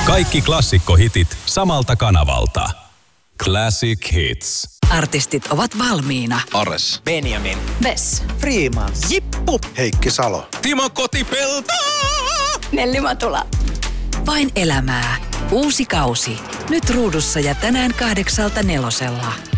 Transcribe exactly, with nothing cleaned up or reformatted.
Kaikki klassikkohitit samalta kanavalta. Classic Hits. Artistit ovat valmiina. Ares. Benjamin. Vess. Freeman. Jippu. Heikki Salo. Timo Kotipelto. Nelli Matula. Vain elämää. Uusi kausi. Nyt ruudussa ja tänään kahdeksalta nelosella.